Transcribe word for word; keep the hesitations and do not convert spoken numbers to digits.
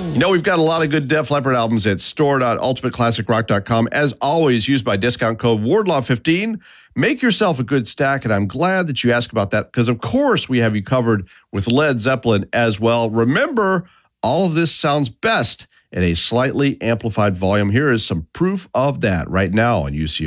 You know, we've got a lot of good Def Leppard albums at store dot ultimate classic rock dot com. As always, used by discount code Wardlaw fifteen. Make yourself a good stack, and I'm glad that you asked about that because, of course, we have you covered with Led Zeppelin as well. Remember, all of this sounds best in a slightly amplified volume. Here is some proof of that right now on U C